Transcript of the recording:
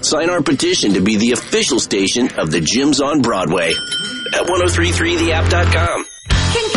Sign our petition to be the official station of the Gyms on Broadway at 1033theapp.com.